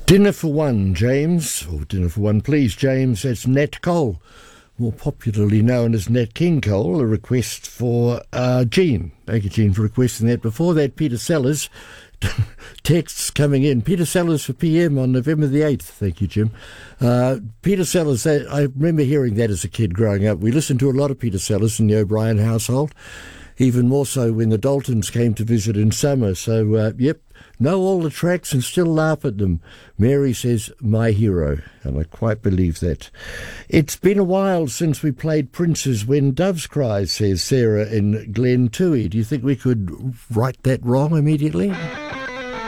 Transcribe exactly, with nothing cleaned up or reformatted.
Dinner for one, James, or dinner for one, please, James. That's Nat Cole, more popularly known as Nat King Cole, a request for uh, Jean. Thank you, Jean, for requesting that. Before that, Peter Sellers, texts coming in. Peter Sellers for P M on November the eighth. Thank you, Jim. Uh, Peter Sellers, that, I remember hearing that as a kid growing up. We listened to a lot of Peter Sellers in the O'Brien household, even more so when the Daltons came to visit in summer. So, uh, yep, know all the tracks and still laugh at them. Mary says, my hero, and I quite believe that. It's been a while since we played Prince's When Doves Cry, says Sarah in Glen Toohey. Do you think we could right that wrong immediately?